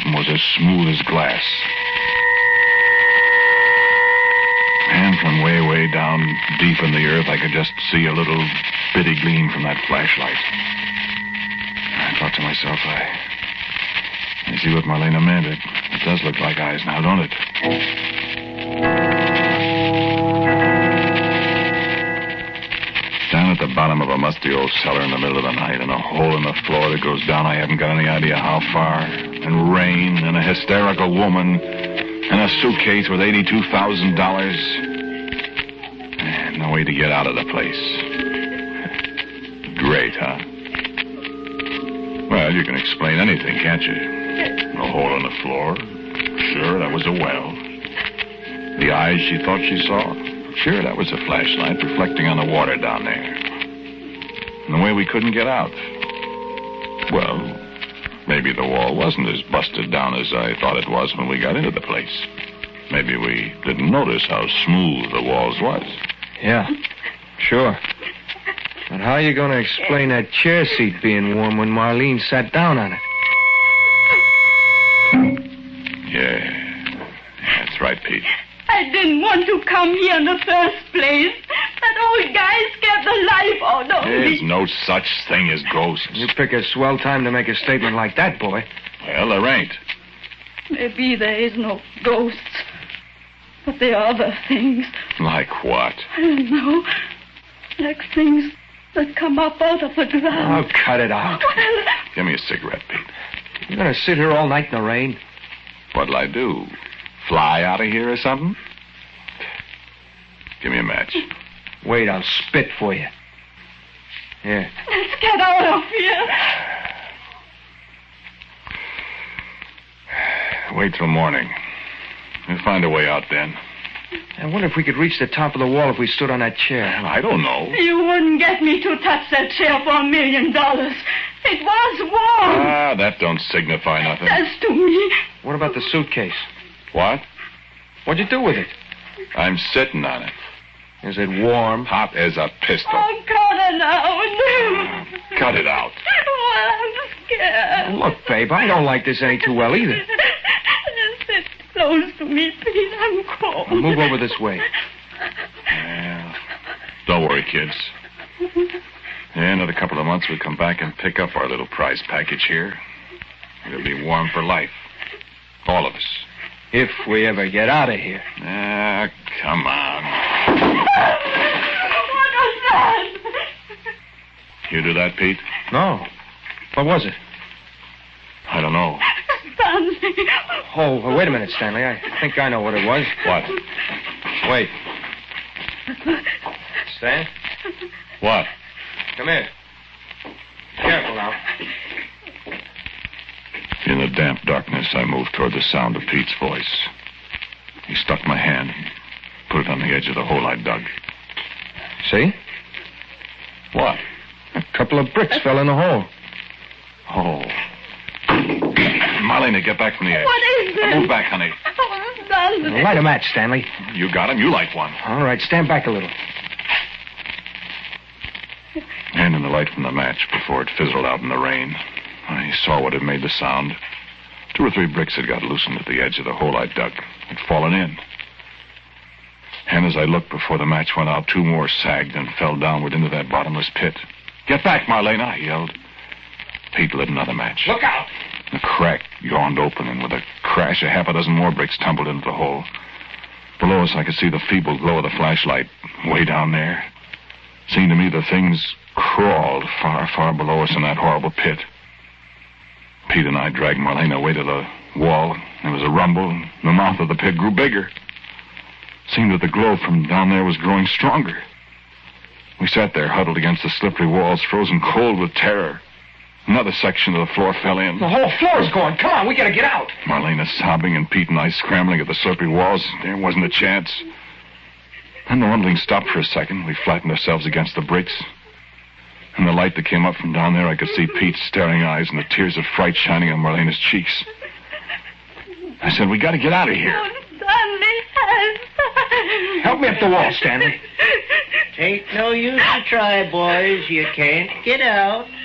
of them was as smooth as glass. And from way, way down deep in the earth, I could just see a little bitty gleam from that flashlight. I thought to myself, I see what Marlena meant. It does look like eyes now, don't it? Down at the bottom of a musty old cellar in the middle of the night, in a hole in the floor that goes down, I haven't got any idea how far, and rain, and a hysterical woman, and a suitcase with $82,000. And no way to get out of the place. Great, huh? Well, you can explain anything, can't you? A hole in the floor. Sure, that was a well. The eyes she thought she saw. Sure, that was a flashlight reflecting on the water down there. And the way we couldn't get out. Well, maybe the wall wasn't as busted down as I thought it was when we got into the place. Maybe we didn't notice how smooth the walls was. Yeah, sure. But how are you going to explain that chair seat being warm when Marlene sat down on it? Yeah, that's right, Pete. I didn't want to come here in the first place. That old guy scared the life out of me. There's no such thing as ghosts. You pick a swell time to make a statement like that, boy. Well, there ain't. Maybe there is no ghosts. But there are other things. Like what? I don't know. Like things that come up out of the ground. Oh, cut it out. Well, Give me a cigarette, Pete. You're going to sit here all night in the rain? What'll I do? Fly out of here or something? Give me a match. Wait, I'll spit for you. Here. let's get out of here. Wait till morning. We'll find a way out then. I wonder if we could reach the top of the wall if we stood on that chair. I don't know. You wouldn't get me to touch that chair for $1 million. It was warm. Ah, that don't signify nothing. That's to me. What about the suitcase? What? What'd you do with it? I'm sitting on it. Is it warm? Hot as a pistol. Oh, cut it out. Cut it out. Well, I'm scared. Look, babe, I don't like this any too well either. Just sit close to me, Pete. I'm cold. Now move over this way. Well, don't worry, kids. In another couple of months, we'll come back and pick up our little prize package here. It'll be warm for life. All of us. If we ever get out of here. Ah, come on. What was that? You do that, Pete? No. What was it? I don't know. Stanley. Oh, wait a minute, Stanley. I think I know what it was. What? Wait. Stan? What? Come here. Careful now. In the damp darkness, I moved toward the sound of Pete's voice. He stuck my hand and put it on the edge of the hole I dug. See? What? A couple of bricks fell in the hole. Oh. Marlena, get back from the edge. What is this? Move back, honey. Oh, Stanley. Light a match, Stanley. You got him. You light one. All right, stand back a little. And in the light from the match, before it fizzled out in the rain, I saw what had made the sound. 2 or 3 bricks had got loosened at the edge of the hole I dug. Had fallen in. And as I looked before the match went out, 2 more sagged and fell downward into that bottomless pit. Get back, Marlena, I yelled. Pete lit another match. Look out! The crack yawned open, and with a crash, 6 more bricks tumbled into the hole. Below us, I could see the feeble glow of the flashlight way down there. Seemed to me the things crawled far, far below us in that horrible pit. Pete and I dragged Marlena away to the wall. There was a rumble, and the mouth of the pit grew bigger. Seemed that the glow from down there was growing stronger. We sat there, huddled against the slippery walls, frozen cold with terror. Another section of the floor fell in. The whole floor's going. Come on, we gotta get out. Marlena sobbing and Pete and I scrambling at the slippery walls. There wasn't a chance. Then the rumbling stopped for a second. We flattened ourselves against the bricks. In the light that came up from down there, I could see Pete's staring eyes and the tears of fright shining on Marlena's cheeks. I said, we gotta get out of here. Oh, Stanley, Help me up the wall, Stanley. Tain't no use to try, boys. You can't get out.